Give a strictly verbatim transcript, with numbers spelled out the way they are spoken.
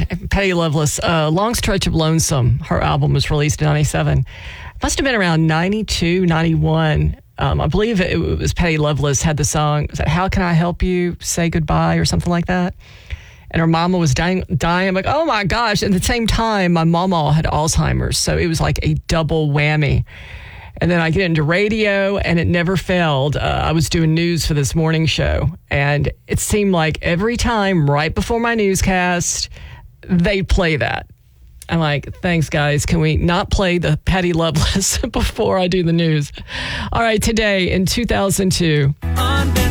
Patty Loveless, uh, Long Stretch of Lonesome. Her album was released in ninety-seven. Must have been around ninety-two, ninety-one. Um, I believe it was Patty Loveless had the song, was that How Can I Help You Say Goodbye or something like that? And her mama was dying. dying. I'm like, oh my gosh. At the same time, my mama had Alzheimer's. So it was like a double whammy. And then I get into radio, and it never failed. Uh, I was doing news for this morning show, and it seemed like every time right before my newscast, they'd play that. I'm like, thanks, guys. Can we not play the Patty Loveless before I do the news? All right, today in two thousand two.